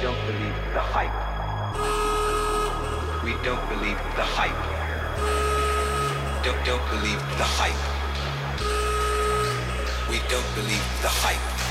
don't believe the hype. We don't believe the hype. Don't believe the hype. We don't believe the hype.